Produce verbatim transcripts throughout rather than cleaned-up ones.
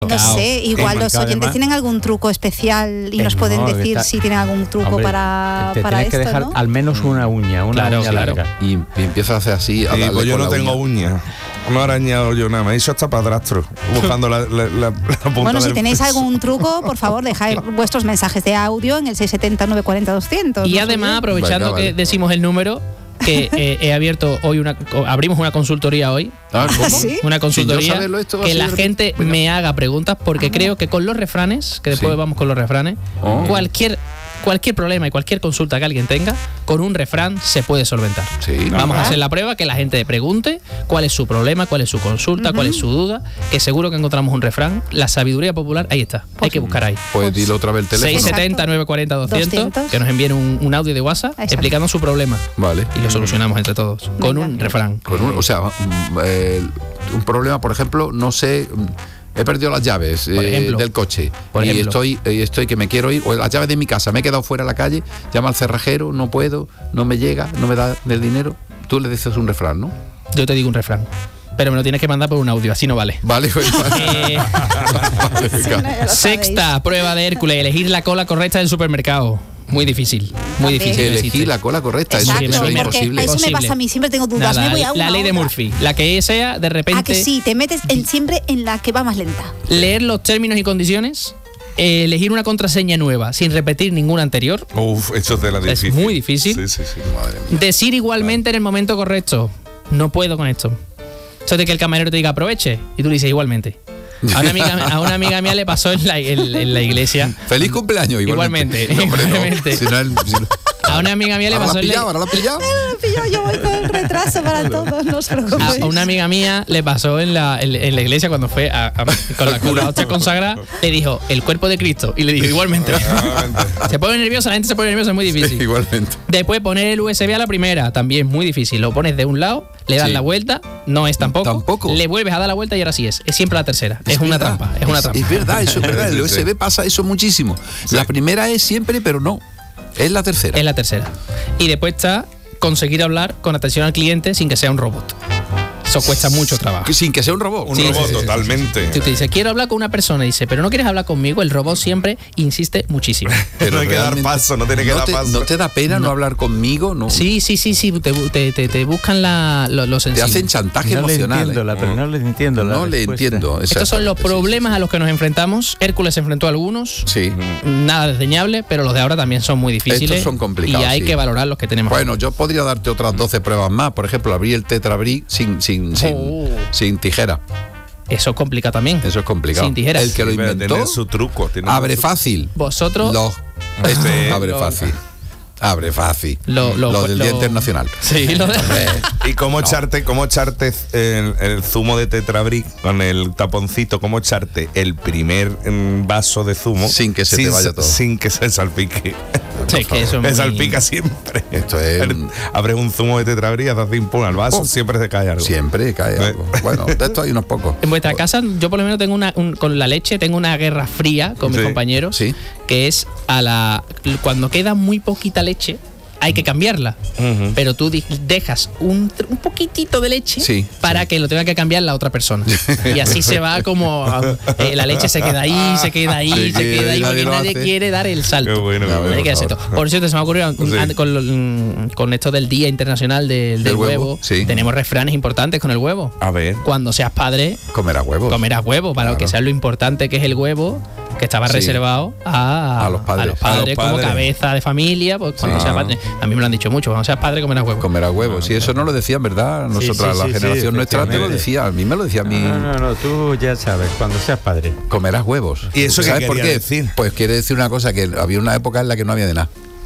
No sé, igual los oyentes además tienen algún truco especial y nos pueden no, decir está, si tienen algún truco hombre, para, te para tienes esto, que dejar ¿no? al menos una uña, una claro, uña claro. larga. Y, y empieza a hacer así. A sí, pues yo no tengo uña. uñas. No he arañado yo nada, me he hecho hasta padrastro buscando la, la, la, la punta. Bueno, si del tenéis peso. algún truco, por favor, dejad vuestros mensajes de audio en el seis siete cero, nueve cuatro cero, doscientos. Y ¿no? además, aprovechando Venga, vale. que decimos el número, que eh, he abierto hoy una abrimos una consultoría hoy. Ah, ¿cómo? ¿Sí? Una consultoría saberlo, esto que la gente Venga. me haga preguntas porque ah, creo que con los refranes, que después sí. vamos con los refranes, oh. cualquier cualquier problema y cualquier consulta que alguien tenga, con un refrán se puede solventar. Sí, vamos ajá. a hacer la prueba, que la gente pregunte cuál es su problema, cuál es su consulta, uh-huh. cuál es su duda, que seguro que encontramos un refrán. La sabiduría popular, ahí está, pues, hay que buscar ahí. Pues dilo otra vez el teléfono. seis siete cero, nueve cuatro cero, doscientos, que nos envíen un, un audio de WhatsApp Exacto. explicando su problema. Vale. Y lo solucionamos entre todos, Venga. con un refrán. Con un, o sea, eh, un problema, por ejemplo, no sé... He perdido las llaves eh, ejemplo, del coche y estoy, eh, estoy que me quiero ir, o las llaves de mi casa, me he quedado fuera de la calle, llama al cerrajero, no puedo, no me llega, no me da el dinero. Tú le dices un refrán, ¿no? Yo te digo un refrán, pero me lo tienes que mandar por un audio, así no vale. Vale, pues, eh, vale sí, sexta prueba de Hércules, elegir la cola correcta del supermercado. Muy difícil, muy También. difícil. Elegir la cola correcta, Exacto, eso, eso es imposible. Eso me pasa a mí, siempre tengo dudas. Nada, me voy a una la ley de otra. Murphy, la que sea, de repente. Ah, que sí, te metes en, siempre en la que va más lenta. Leer los términos y condiciones, eh, elegir una contraseña nueva sin repetir ninguna anterior. Uf, eso te la es difícil. muy difícil. Sí, sí, sí. Madre mía. Decir igualmente claro. en el momento correcto. No puedo con esto. Eso de que el camarero te diga aproveche y tú le dices igualmente. A una amiga, a una amiga mía le pasó en la, en, en la iglesia. Feliz cumpleaños, igualmente. Igualmente. No, igualmente. No, si no el, si no. A una amiga mía le pasó en la iglesia. ¿Ahora la has pillado? Ahora la pillado, yo voy con retraso para todos, no os preocupéis. A una amiga mía le pasó en la, en, en la iglesia cuando fue a, a, con la, con la hostia consagrada, le dijo el cuerpo de Cristo y le dijo igualmente. Se pone nerviosa, la gente se pone nerviosa, es muy difícil. Sí, igualmente. Después poner el U S B a la primera, también muy difícil. Lo pones de un lado, le das sí. la vuelta, no es tampoco. Tampoco. Le vuelves a dar la vuelta y ahora sí es. Es siempre la tercera. Es, es una verdad. trampa. Es una trampa. Es verdad, eso es verdad. El U S B pasa eso muchísimo. Sí. La primera es siempre, pero no. Es la tercera. Es la tercera. Y después está conseguir hablar con atención al cliente sin que sea un robot. Eso cuesta mucho trabajo. Sin que sea un robot. Un sí, robot, sí, sí, totalmente. Tú te dices, quiero hablar con una persona, y dice, pero no quieres hablar conmigo. El robot siempre insiste muchísimo. Pero no hay que dar paso, no tiene que no dar te, paso. ¿No te da pena no, no hablar conmigo? No. Sí, sí, sí, sí. Te, te, te, te buscan la, lo, lo sencillo. Te hacen chantaje no emocional. Le entiendo, la, pero no le entiendo la No le entiendo. Estos son los problemas sí, sí. a los que nos enfrentamos. Hércules se enfrentó a algunos. Sí. Nada desdeñable, pero los de ahora también son muy difíciles. Estos son complicados. Y hay sí. que valorar los que tenemos. Bueno, yo podría darte otras doce pruebas más. Por ejemplo, abrir el tetrabric sin, sin, sin, oh. sin tijera. Eso complica también. Eso es complicado. Sin tijeras. El que lo inventó. Tiene su truco. Tiene abre su... fácil. Vosotros. Los, esto, abre fácil. Abre fácil. Lo, lo, lo del lo, Día Internacional. Sí, lo de... ¿Y cómo no. echarte, cómo echarte el, el zumo de tetrabric con el taponcito? ¿Cómo echarte el primer vaso de zumo sin que se sin, te vaya todo? Sin que se salpique. Sí, que eso es muy... muy... salpica siempre. Esto es... Abres un zumo de tetrabric, haces impun al vaso, oh. siempre se cae algo. Siempre cae algo. Bueno, de esto hay unos pocos. En vuestra casa, yo por lo menos tengo una, un, con la leche, tengo una guerra fría con sí. mis compañeros, sí. que es a la cuando queda muy poquita leche, hay que cambiarla, uh-huh. pero tú dejas un, un poquitito de leche sí, para sí. que lo tenga que cambiar la otra persona. Y así se va como eh, la leche se queda ahí, se queda ahí, sí, se queda ahí, porque nadie hace. quiere dar el salto. Qué bueno, no, bueno, que por, por cierto, se me ha ocurrido sí. con, con esto del Día Internacional del, del huevo, huevo sí. tenemos refranes importantes con el huevo. A ver. Cuando seas padre, comerás huevo. Comerás huevo, para claro. que sea lo importante que es el huevo, que estaba sí. reservado a, a, los padres. a los padres, a los padres como cabeza de familia, pues cuando sí. seas padre. A mí me lo han dicho mucho, cuando seas padre comerás huevo. Comerás huevo, sí, eso no lo decían, ¿verdad? Nosotras, sí, sí, la sí, generación sí, nuestra te lo decía, a mí me lo decía a mí. No, no, no, tú ya sabes, cuando seas padre. Comerás huevos. ¿Y eso ¿sabes qué por qué? Decir? Pues quiere decir una cosa, que había una época en la que no había de nada.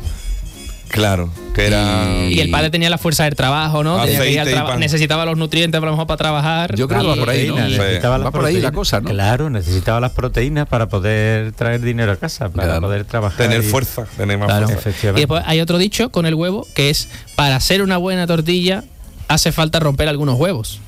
Claro, que era... Y el padre tenía la fuerza del trabajo, ¿no? Tenía que ir al traba- necesitaba los nutrientes a lo mejor para trabajar. Yo creo que va por ahí, ¿no? Necesitaba va por ahí la cosa, ¿no? Claro, necesitaba las proteínas para poder traer dinero a casa, para claro. poder trabajar. Tener y... fuerza, tener más claro. fuerza. Y después hay otro dicho con el huevo, que es, para hacer una buena tortilla, hace falta romper algunos huevos.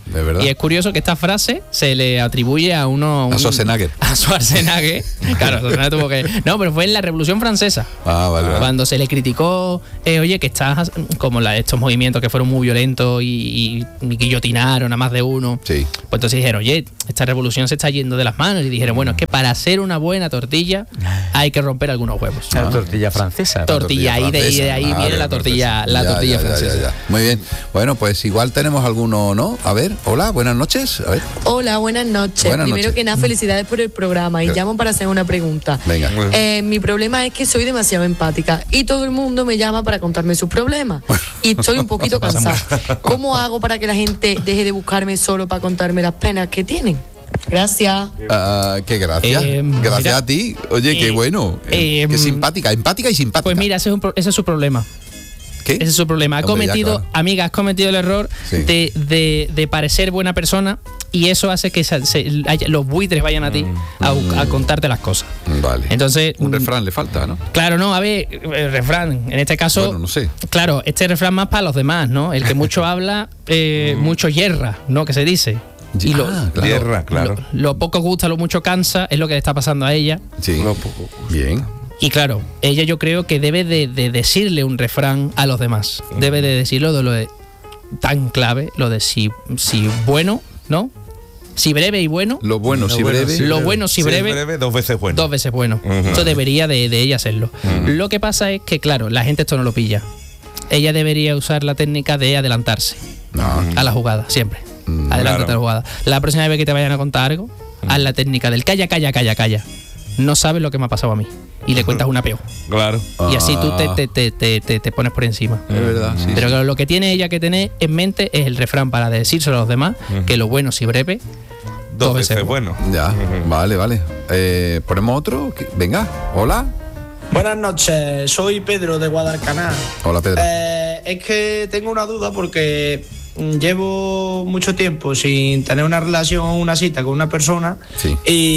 de verdad. Y es curioso que esta frase se le atribuye a uno... Un, a Schwarzenegger. A Schwarzenegger. Claro, Schwarzenegger tuvo que... No, pero fue en la Revolución Francesa. Ah, vale, vale. Cuando se le criticó, eh, oye, que estás... Como la, estos movimientos que fueron muy violentos y, y, y guillotinaron a más de uno. Sí. Pues entonces dijeron, oye, esta revolución se está yendo de las manos. Y dijeron, bueno, es que para hacer una buena tortilla hay que romper algunos huevos. La tortilla francesa. Tortilla, y de, y de ahí Vale, viene la tortilla, la ya, tortilla ya, ya, francesa. ya, ya. Muy bien. Bueno, pues igual tenemos alguno, ¿no? A ver, hola, buenas noches. A ver. Hola, buenas noches. Buenas Primero noches. que nada, felicidades por el programa y llamo para hacer una pregunta. Venga. Eh, mi problema es que soy demasiado empática y todo el mundo me llama para contarme sus problemas y estoy un poquito cansada. ¿Cómo hago para que la gente deje de buscarme solo para contarme las penas que tienen? Gracias. Uh, qué gracias. Eh, gracias mira, a ti. Oye, eh, qué bueno. Eh, eh, qué simpática, empática y simpática. Pues mira, ese es, un, ese es su problema. ¿Qué? Ese es su problema. Ha Hombre, ya, cometido, claro. amiga, has cometido el error Sí. de, de, de parecer buena persona y eso hace que se, se, haya, los buitres vayan a ti a, a contarte las cosas. Vale. Entonces, un mm, refrán le falta, ¿no? Claro, no, a ver, el refrán, en este caso, Bueno, no sé. claro, este refrán más para los demás, ¿no? El que mucho habla, eh, mucho hierra, ¿no? Que se dice. Y lo, Ah, claro. Tierra, claro. lo, lo poco gusta, lo mucho cansa, es lo que le está pasando a ella. Sí. Bien. Y claro, ella yo creo que debe de, de decirle un refrán a los demás. Debe de decirlo de lo de tan clave, lo de si, si bueno, ¿no? Si breve y bueno. Lo bueno, Lo si bueno, breve. sí. Lo bueno si Si es breve, breve, dos veces bueno. dos veces bueno. Ujú. Esto debería de, de ella hacerlo. Lo que pasa es que, claro, la gente esto no lo pilla. Ella debería usar la técnica de adelantarse No. a la jugada, siempre. Mm, Adelántate claro. a la jugada. La próxima vez que te vayan a contar algo, haz la técnica del calla, calla, calla, calla. No sabes lo que me ha pasado a mí. Y le cuentas una peo. Claro. Y así tú te, Ah. te, te, te, te- te pones por encima. Es verdad, sí. Pero claro, lo que tiene ella que tener en mente es el refrán para decírselo a los demás, que lo bueno si breve. Dos dos veces veces bueno. Ya, vale, vale. Eh, ¿Ponemos otro? ¿Qué? Venga, hola. Buenas noches, soy Pedro de Guadalcanal. Hola, Pedro. Eh, es que tengo una duda porque mm, llevo mucho tiempo sin tener una relación o una cita con una persona Sí.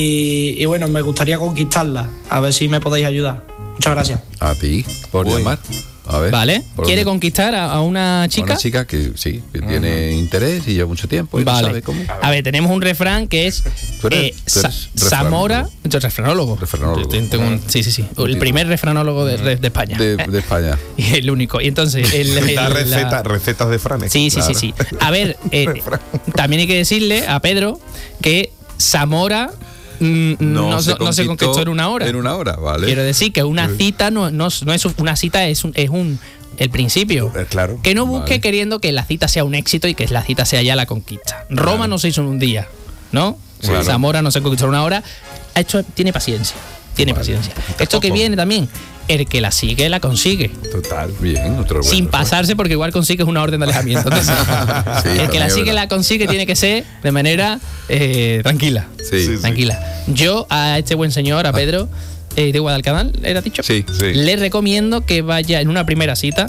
y, y bueno, me gustaría conquistarla. A ver si me podéis ayudar. Muchas gracias. A ti, por Uy. llamar. A ver. ¿Vale? ¿por ¿Quiere dónde? conquistar a, a una chica? Una chica que sí, que tiene interés y lleva mucho tiempo y no Vale. sabe cómo. A ver, tenemos un refrán que es Tú eres- eh, tú Sa- eres Zamora. Yo refranólogo. Refranólogo. Tengo- tengo un- sí, sí, sí. El primer refranólogo de, de- de España. De, de España. Y el único. Y entonces. El, el- Da la- receta, recetas de franes. Sí, sí, sí, sí. A ver, eh, también hay que decirle a Pedro que Zamora mm, no, se, no se conquistó en una hora. En una hora, vale. Quiero decir que una cita no, no, no es una cita, es un, es un el principio. Eh, claro. Que no busque Vale. queriendo que la cita sea un éxito y que la cita sea ya la conquista. Roma no se hizo en un día, ¿no? Claro. Zamora no se conquistó en una hora. Ha hecho, tiene paciencia. Tiene Vale. paciencia. Esto que poco. viene también, el que la sigue, la consigue. Total. Bien, otro Sin bueno. pasarse, porque igual consigues una orden de alejamiento. Entonces, Sí, el que también la es sigue, verdad. la consigue, tiene que ser de manera eh, tranquila. Sí, Sí, sí. Tranquila. Yo a este buen señor, a Pedro, eh, de Guadalcanal, ¿era dicho? Sí. Sí. Le recomiendo que vaya en una primera cita.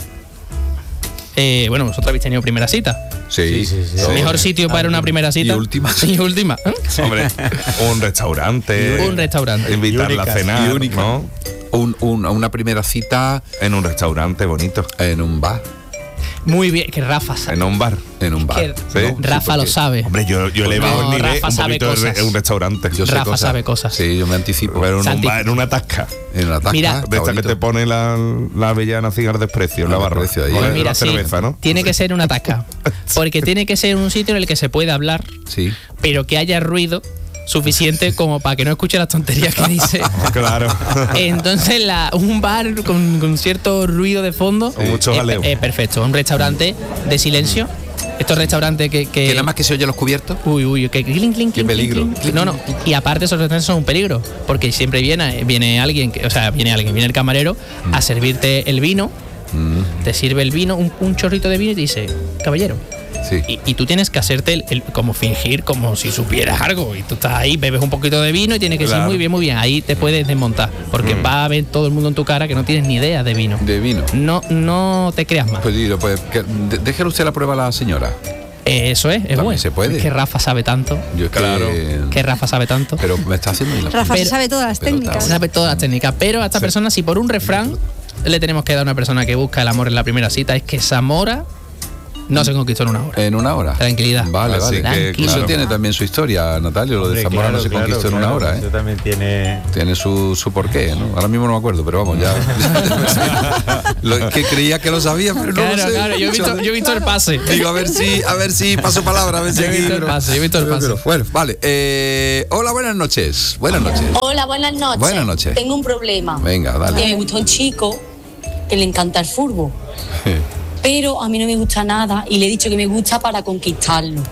Eh, bueno, vosotros habéis tenido primera cita. Sí, Sí, sí, sí. Todo. Mejor sitio para una primera cita. Y última. Y última. ¿eh? Hombre, un restaurante. Un restaurante. Invitarla a Y única. cenar, Y única. ¿no? Un, un- una primera cita En un restaurante bonito. en un bar. Muy bien, que Rafa sabe. En un bar. En un bar. Que Sí. Rafa lo sabe. Hombre, yo, yo le No, veo el nivel Rafa un sabe poquito de cosas. re- un restaurante. Yo sé Rafa sabe cosas. Sí, yo me anticipo. Pero en un Santi. bar, en una tasca. En la tasca. Mira. De está esta que bonito. te pone la, la avellana cigar desprecio en Ah, la barra. desprecio ahí. Con Pues la mira, sí, cerveza, ¿no? tiene que ser una tasca. Porque tiene que ser un sitio en el que se pueda hablar, Sí. pero que haya ruido suficiente como para que no escuche las tonterías que dice. Claro. Entonces, la, un bar con, con cierto ruido de fondo Con mucho es, jaleo. es perfecto. Un restaurante de silencio. Estos restaurantes que. que Que nada más que se oye los cubiertos. Uy, uy, que clink, clink, Qué clink, peligro. clink, clink. No, no. Y aparte esos restaurantes son un peligro, porque siempre viene, viene alguien, que, o sea, viene alguien, viene el camarero a servirte el vino, Mm, te sirve el vino, un, un chorrito de vino y te dice, caballero. sí. Y, y tú tienes que hacerte el, el- como fingir como si supieras algo. Y tú estás ahí, bebes un poquito de vino y tienes que decir Claro. muy bien, muy bien. Ahí te puedes desmontar, porque va a ver todo el mundo en tu cara que no tienes ni idea de vino. De vino. No, no te creas más. Pues, digo, pues que- de- déjele usted la prueba a la señora. Eh, Eso es, es También bueno. se puede. Es que Rafa sabe tanto. Yo es Claro. que. Que Rafa sabe tanto. Pero me está haciendo bien la Rafa se Pero- sabe todas las pero técnicas. Sabe todas las técnicas. Pero a esta persona, si por un refrán le tenemos que dar a una persona que busca el amor en la primera cita, es que Zamora no se conquistó en una hora. En una hora. Tranquilidad. Vale, Así vale. que, Eso claro. tiene también su historia, Natalio. Lo de Hombre, Zamora claro, no se claro, conquistó en claro, una hora, ¿eh? Eso también tiene... Tiene su, su porqué, ¿no? Ahora mismo no me acuerdo, pero vamos, ya. Lo es que creía que lo sabía, pero no Claro, lo sé. claro, yo he visto, yo he visto el pase. Digo, a ver si, a ver si paso palabra, a ver si Yo he aquí. visto el pero- pase, yo he visto el pero- pase. pero, Bueno, vale. Eh, hola, buenas noches. Buenas noches. Hola, buenas noches. Buenas noches. Tengo un problema. Venga, Que dale. me gustó un chico que le encanta el fútbol, pero a mí no me gusta nada y le he dicho que me gusta para conquistarlo.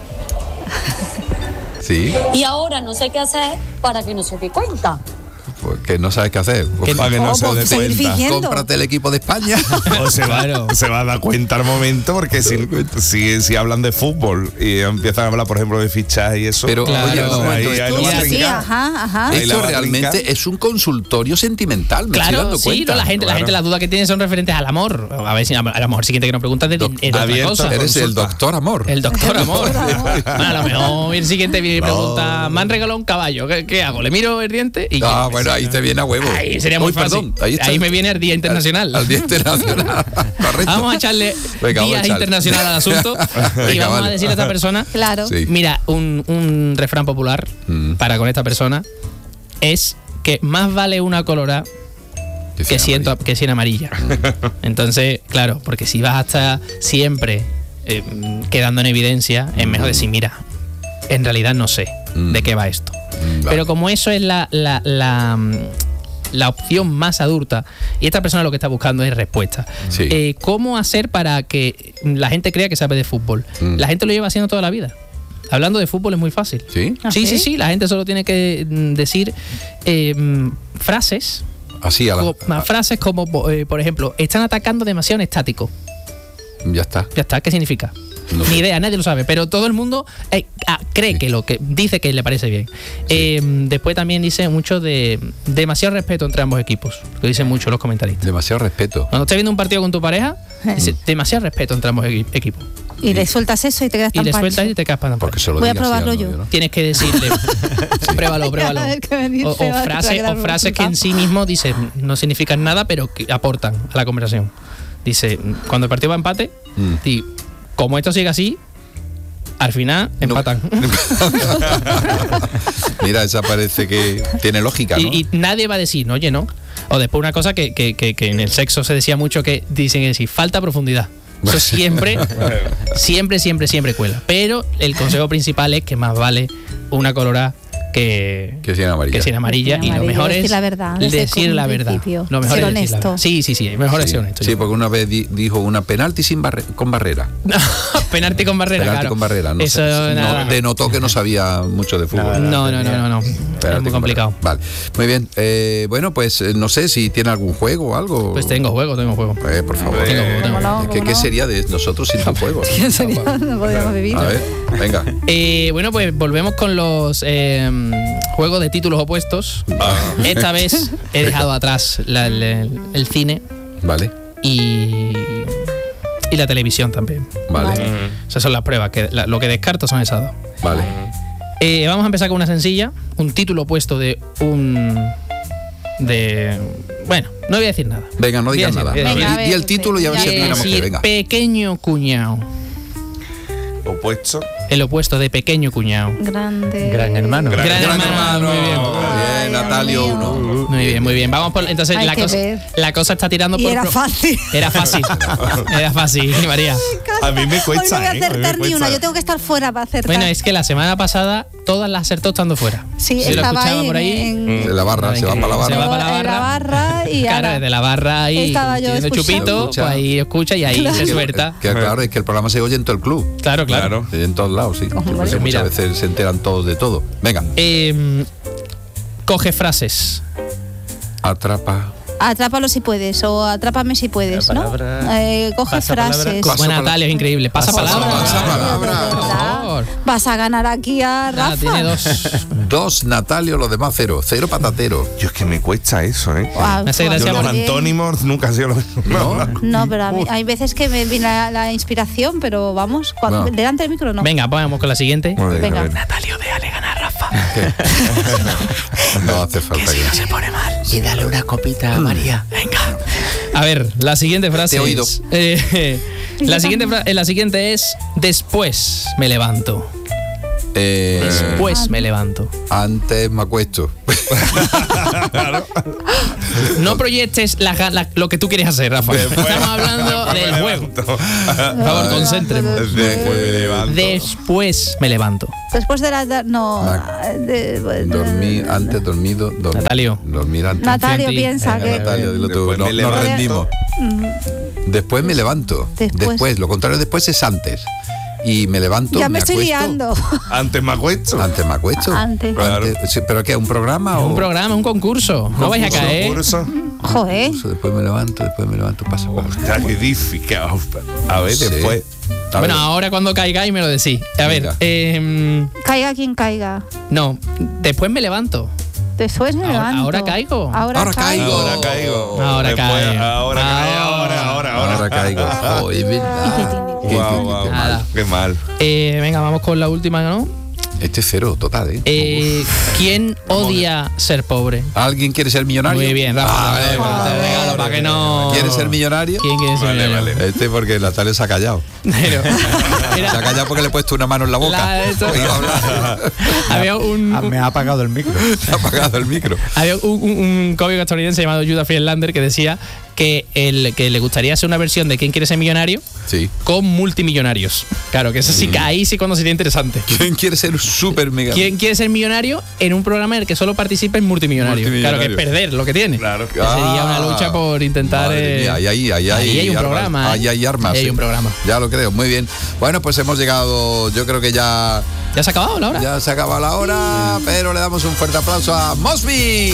Sí, Y ahora no sé qué hacer para que no se dé cuenta. porque no sabes qué hacer. Pues, Para que no Oh, se pues, dé seguir cuenta. fingiendo. cómprate el equipo de España. O se va, Claro. se va a dar cuenta al momento, porque si, si, si hablan de fútbol y empiezan a hablar, por ejemplo, de fichaje y eso, Pero, Claro. oye, un momento, ahí, ahí lo va a Sí, sí, trincar. ajá, ajá. Ahí la esto va a realmente trincar. es un consultorio sentimental, me estoy Claro, dando sí, cuenta. no, la gente, la claro. gente las dudas que tiene son referentes al amor. A ver si a lo mejor siguiente que nos preguntas de, Doc- es de otra abierto, cosa. Eres el Consulta. doctor amor. El doctor amor. amor. Bueno, a lo mejor el siguiente viene y pregunta, me han regalado un caballo, ¿qué, qué hago? ¿Le miro el diente? Y Ah, bueno, ahí te viene a huevo. Ahí sería muy Uy, fácil. perdón, ahí, está. Ahí me viene el Día Internacional. Al, al Día Internacional. Correcto. Vamos a echarle Venga, vamos a días echarle. internacional al asunto y Venga, vamos vale. a decirle a esta persona, Claro. Sí. mira, un, un refrán popular Mm. para con esta persona es que más vale una colorada Que que sea cien, amarillo. que cien amarilla. Entonces, claro, porque si vas a estar siempre eh, quedando en evidencia, es mejor decir, mira, en realidad no sé Mm. de qué va esto. Mm, vale. Pero como eso es la, la, la, mm, la opción más adulta y esta persona lo que está buscando es respuesta. Sí. Eh, ¿Cómo hacer para que la gente crea que sabe de fútbol? Mm. La gente lo lleva haciendo toda la vida. Hablando de fútbol es muy fácil. ¿Sí? ¿Ah, Sí, sí, sí? sí. La gente solo tiene que mm, decir eh, mm, frases. Así a la. co- a- frases como, eh, por ejemplo, están atacando demasiado en estático. ya está. Ya está, ¿qué significa? No Ni sé. idea, nadie lo sabe, pero todo el mundo eh, ah, cree Sí. que lo que dice que le parece bien. Eh, después también dice mucho de demasiado respeto entre ambos equipos, lo dicen mucho los comentaristas. Demasiado respeto. Cuando estés viendo un partido con tu pareja, Eh. dice demasiado respeto entre ambos equi- equipos. Y le sueltas eso y te quedas Y tan le pancho. sueltas y te caspas Porque se lo Voy a diga así probarlo al yo. novio, ¿no? Tienes que decirle, pruébalo, pruébalo. A ver qué me dice, O, o va, te va a frases, quedar o frases que en sí flipado. mismo dicen no significan nada, pero que aportan a la conversación. Dice, cuando el partido va a empate, Mm. y como esto sigue así, al final empatan. Mira, esa parece que tiene lógica, ¿no? Y, y nadie va a decir, no, oye, no. O después una cosa que, que, que, que en el sexo se decía mucho que dicen es decir, falta profundidad. Eso siempre, siempre, siempre, siempre cuela. Pero el consejo principal es que más vale una colorada que, Que sea amarilla. que sea amarilla. Que sea Y lo amarilla, mejor decir es la verdad, desde decir un la verdad. principio. Lo mejor Ser es decir la honesto. verdad. Sí, sí, sí. Mejor es Sí, ser honesto. sí, yo porque una vez di- dijo una penalti sin barre- con barrera. creo. Penalti con barrera, penalti claro. con barrera. No Eso sé, nada. no, denotó que no sabía mucho de fútbol. No, no, no, no, no. Es Penalti muy con complicado. barrera. Vale, muy bien. Eh, bueno, pues eh, no sé si tiene algún juego o algo. Pues tengo juego, tengo juego. Eh, por favor. Tengo juego, tengo Eh, juego. ¿Qué, ¿Cómo qué no? sería de nosotros sin tu juego? En serio, no podríamos vivir. A ver, venga. Eh, bueno, pues volvemos con los eh, juegos de títulos opuestos. Esta vez he dejado atrás la- el, el- el cine Vale, y, y la televisión también. vale, Vale. Esas son las pruebas. Que la- lo que descarto son esas dos. vale. Eh, vamos a empezar con una sencilla. Un título opuesto de un... de... Bueno, no voy a decir nada. Venga, no digas Voy a nada. decir, voy a Di- decir. di, Venga, a el ver, título y a ver sí. si Voy a adivinamos qué. decir Venga. pequeño cuñado. Opuesto. El opuesto de pequeño cuñado. Grande. Gran hermano. Gran hermano. Muy bien. Ay, Bien, Natalio Dios mío. uno. Muy bien, muy bien. Vamos por... Entonces Hay la que cosa, ver. la cosa está tirando Y por... era pro- fácil. Era fácil. Era fácil, María. A mí me Hoy cuesta. no voy a ¿eh? A mí me acertar ni cuesta. una. Yo tengo que estar fuera para acertar. Bueno, es que la semana pasada todas las acertó estando fuera. Sí, Si lo estaba escuchaba ahí por ahí. en, en- De la barra, se va para la Se va barra. para la en la barra. barra y Claro, ahora- desde la barra ahí Estaba yo pidiendo escuchando. chupito, Escucha. pues ahí escucha y ahí Claro. se Que- suelta. Que, claro, es que el programa se oye en todo el club. Claro, claro. Claro. En todos lados, sí. Porque muchas Mira. veces se enteran todos de todo. Venga, Eh, coge frases. atrapa. Atrápalo si puedes o atrápame si puedes, ¿no? Palabra- Eh, coge pasa palabra. frases. Pasa Buena palabra. Natalia, es increíble. Pasa, Pasa palabra. Pasa palabra. Por favor. Vas a ganar aquí a Nada, Rafa. tiene dos. Dos, Natalio, los demás cero. Cero patatero. Yo es que me cuesta eso, ¿eh? Guau, Me hace pues, gracia Yo los porque- bien. antónimos nunca han sido lo mismo. ¿No? No, pero a mí- hay veces que me viene la, la inspiración, pero vamos, cuando, No. delante del micro no. Venga, vamos con la siguiente. Joder, Venga. a ver. Natalio, déjale ganar a Rafa. No hace falta que. Se pone mal. Y dale una copita a María. Venga. A ver, la siguiente frase Te he oído. es, eh, La siguiente, la siguiente es: después me levanto. Eh, Después me levanto. Antes me acuesto. No proyectes la, la, lo que tú quieres hacer, Rafa. Después, Estamos hablando del juego. Por favor, concéntremos. Después me levanto. Después me levanto. Después de la... No. De, de, Dormir antes, dormido. Dormir, Natalio. Dormir antes. Natalio piensa Venga, que... Natalio, dilo tú. Después No, me nos levanto. rendimos. Después me levanto. Después. Después. Lo contrario de después es antes. Y me levanto, Ya me me estoy acuesto. liando. Antes me acuesto. Antes me acuesto. Antes. Claro. Antes- sí, ¿Pero qué? ¿Un programa o...? Un programa, un concurso. No vais a caer. Concurso. Joder. Después me levanto, después me levanto, pasa, pasa. Está que difícil. A ver, Sí. después. A Bueno, ver, ahora cuando caigáis me lo decís. A ver, Venga. eh, Caiga quien caiga. no, después me levanto. Después me Ahora- levanto. ahora caigo. Ahora, Ahora caigo. Ahora caigo. Ahora Después, cae. Ahora cae. Ahora, ahora, ahora. ahora caigo. Oh, es verdad. Qué- Guau, qué- guau, qué Nada. mal. Qué mal. Eh, venga, vamos con la última, ¿no? Este es cero, total, ¿eh? Eh, ¿Quién odia ser pobre? ¿Alguien quiere ser millonario? Muy bien, Rafa. Ah, te vale, vale. regalo para que no. ¿Quiere ser millonario? ¿Quién quiere ser Vale, millonario? vale. Este porque Natalia se ha callado. Pero, mira, Se ha callado porque le he puesto una mano en la boca. La- esto- Oiga, hablar. había un, Ah, me ha apagado el micro. Se ha apagado el micro. había un, un- un cómico estadounidense llamado Judah Friedlander que decía que, el, que le gustaría hacer una versión de ¿Quién quiere ser millonario? Sí. Con multimillonarios. Claro, que eso sí, que ahí sí cuando sería interesante. ¿Quién quiere ser un super mega? ¿Quién quiere ser millonario en un programa en el que solo participa en multimillonarios? Multimillonario. Claro, que es perder lo que tiene. Claro. Que sería una lucha por intentar. Madre eh, mía, ahí, ahí, ahí, ahí hay un armas. programa. Ahí hay armas. Ahí hay sí. un programa. Ya lo creo, muy bien. Bueno, pues hemos llegado, yo creo que ya, ¿Ya se ha acabado la hora? ya se acaba la hora, pero le damos un fuerte aplauso a Mosby,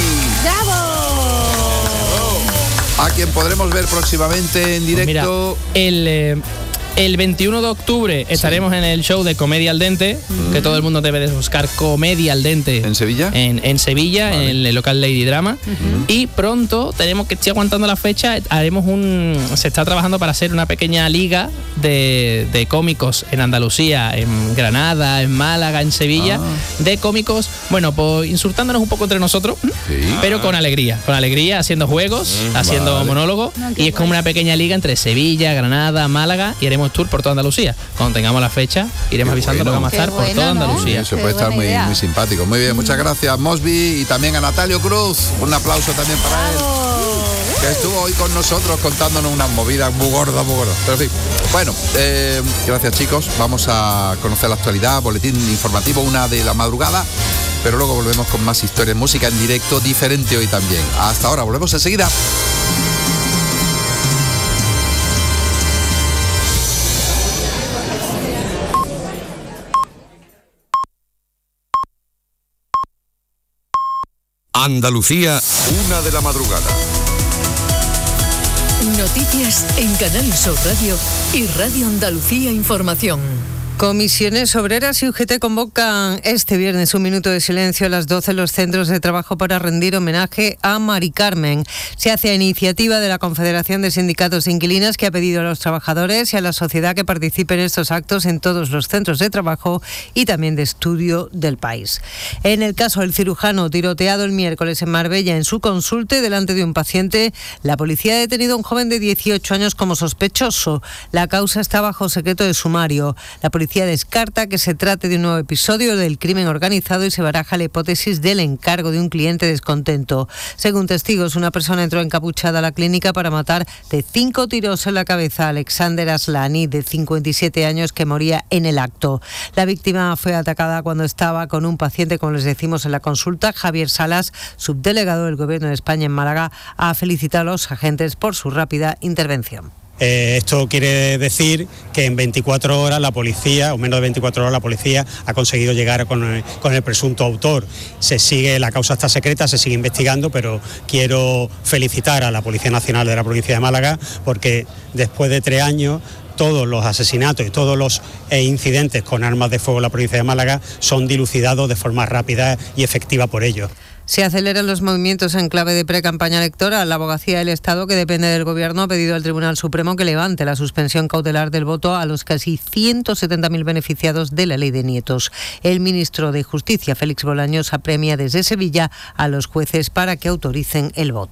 a quien podremos ver próximamente en Pues mira, directo. el, eh, el veintiuno de octubre estaremos en el show de Comedia al Dente, que todo el mundo debe de buscar Comedia al Dente. ¿En Sevilla? En, en Sevilla, Vale. en el local Lady Drama. Y pronto, tenemos que estoy aguantando la fecha, haremos un. Se está trabajando para hacer una pequeña liga de, de cómicos en Andalucía, en Granada, en Málaga, en Sevilla, Ah. de cómicos, bueno, pues insultándonos un poco entre nosotros, Sí. pero con alegría, con alegría, haciendo juegos, haciendo vale. monólogos, y es como una pequeña liga entre Sevilla, Granada, Málaga, y haremos tour por toda Andalucía. Cuando tengamos la fecha, iremos Qué avisando bueno. porque vamos a Qué estar por bueno, toda ¿no? Andalucía. Eso Qué puede estar buena muy, idea. muy simpático. Muy bien, muchas gracias Mosby y también a Natalio Cruz. Un aplauso también para él, que estuvo hoy con nosotros contándonos unas movidas muy gordas, muy gordas. Pero en fin, bueno, eh, gracias chicos. Vamos a conocer la actualidad, boletín informativo, una de la madrugada, pero luego volvemos con más historias, música en directo, diferente hoy también. Hasta ahora, volvemos enseguida. Andalucía, una de la madrugada. Noticias en Canal Sur Radio y Radio Andalucía Información. Comisiones Obreras y U G T convocan este viernes un minuto de silencio a las doce en los centros de trabajo para rendir homenaje a Mari Carmen. Se hace a iniciativa de la Confederación de Sindicatos de Inquilinas, que ha pedido a los trabajadores y a la sociedad que participen en estos actos en todos los centros de trabajo y también de estudio del país. En el caso del cirujano tiroteado el miércoles en Marbella en su consulta delante de un paciente, la policía ha detenido a un joven de dieciocho años como sospechoso. La causa está bajo secreto de sumario. La policía descarta que se trate de un nuevo episodio del crimen organizado y se baraja la hipótesis del encargo de un cliente descontento. Según testigos, una persona entró encapuchada a la clínica para matar de cinco tiros en la cabeza a Alexander Aslani, de cincuenta y siete años, que moría en el acto. La víctima fue atacada cuando estaba con un paciente, como les decimos en la consulta. Javier Salas, subdelegado del Gobierno de España en Málaga, ha felicitado a los agentes por su rápida intervención. Eh, esto quiere decir que en veinticuatro horas la policía, o menos de veinticuatro horas la policía, ha conseguido llegar con el, con el presunto autor. Se sigue, la causa está secreta, se sigue investigando, pero quiero felicitar a la Policía Nacional de la provincia de Málaga, porque después de tres años todos los asesinatos y todos los eh, incidentes con armas de fuego en la provincia de Málaga son dilucidados de forma rápida y efectiva por ellos. Se aceleran los movimientos en clave de pre-campaña electoral. La Abogacía del Estado, que depende del Gobierno, ha pedido al Tribunal Supremo que levante la suspensión cautelar del voto a los casi ciento setenta mil beneficiados de la Ley de Nietos. El ministro de Justicia, Félix Bolaños, apremia desde Sevilla a los jueces para que autoricen el voto.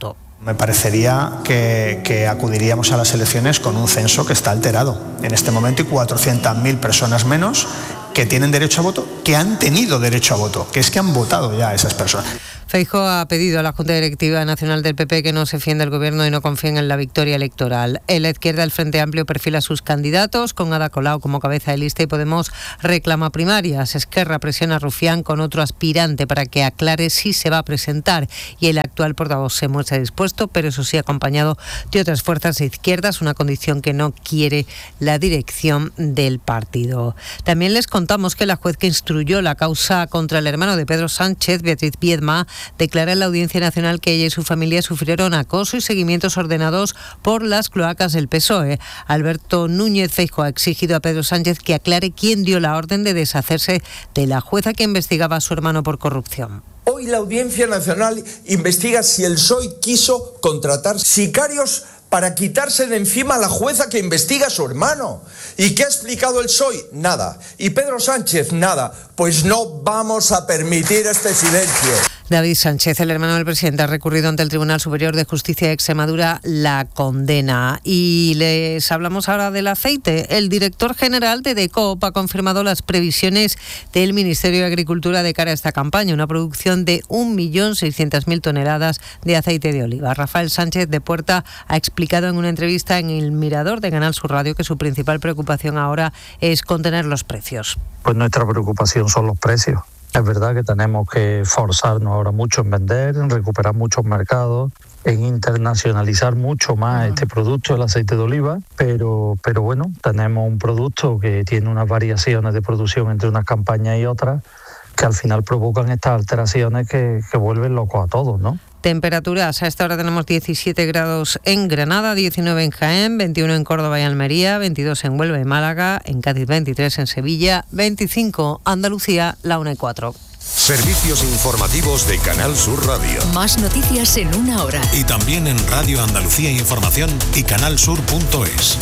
Me parecería que, que acudiríamos a las elecciones con un censo que está alterado. En este momento hay cuatrocientas mil personas menos que tienen derecho a voto, que han tenido derecho a voto, que es que han votado ya esas personas. Feijóo ha pedido a la Junta Directiva Nacional del P P que no se fíen del gobierno y no confíen en la victoria electoral. En la izquierda, el Frente Amplio perfila a sus candidatos, con Ada Colau como cabeza de lista, y Podemos reclama primarias. Esquerra presiona a Rufián con otro aspirante para que aclare si se va a presentar, y el actual portavoz se muestra dispuesto, pero eso sí acompañado de otras fuerzas de izquierdas, una condición que no quiere la dirección del partido. También les contamos que la juez que instruyó la causa contra el hermano de Pedro Sánchez, Beatriz Viedma, declara en la Audiencia Nacional que ella y su familia sufrieron acoso y seguimientos ordenados por las cloacas del P S O E. Alberto Núñez Feijóo ha exigido a Pedro Sánchez que aclare quién dio la orden de deshacerse de la jueza que investigaba a su hermano por corrupción. Hoy la Audiencia Nacional investiga si el P S O E quiso contratar sicarios para quitarse de encima a la jueza que investiga a su hermano. ¿Y qué ha explicado el P S O E? Nada. ¿Y Pedro Sánchez? Nada. Pues no vamos a permitir este silencio. David Sánchez, el hermano del presidente, ha recurrido ante el Tribunal Superior de Justicia de Extremadura la condena. Y les hablamos ahora del aceite. El director general de DECOOP ha confirmado las previsiones del Ministerio de Agricultura de cara a esta campaña, una producción de un millón seiscientas mil toneladas de aceite de oliva. Rafael Sánchez de Puerta ha explicado en una entrevista en El Mirador de Canal Sur Radio que su principal preocupación ahora es contener los precios. Pues nuestra preocupación son los precios. Es verdad que tenemos que esforzarnos ahora mucho en vender, en recuperar muchos mercados, en internacionalizar mucho más este producto, el aceite de oliva, pero, pero bueno, tenemos un producto que tiene unas variaciones de producción entre unas campañas y otras que al final provocan estas alteraciones que, que vuelven locos a todos, ¿no? Temperaturas, a esta hora tenemos diecisiete grados en Granada, diecinueve en Jaén, veintiuno en Córdoba y Almería, veintidós en Huelva y Málaga, en Cádiz veintitrés, en Sevilla, veinticinco, Andalucía, la una y cuatro. Servicios informativos de Canal Sur Radio. Más noticias en una hora. Y también en Radio Andalucía Información y canalsur punto es.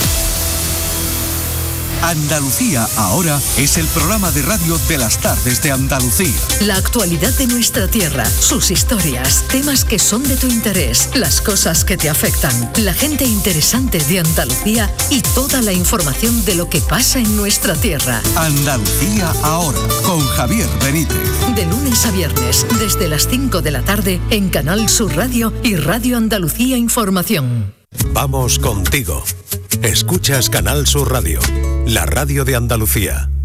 Andalucía Ahora es el programa de radio de las tardes de Andalucía. La actualidad de nuestra tierra, sus historias, temas que son de tu interés, las cosas que te afectan, la gente interesante de Andalucía y toda la información de lo que pasa en nuestra tierra. Andalucía Ahora, con Javier Benítez. De lunes a viernes, desde las cinco de la tarde, en Canal Sur Radio y Radio Andalucía Información. Vamos contigo. Escuchas Canal Sur Radio, la radio de Andalucía.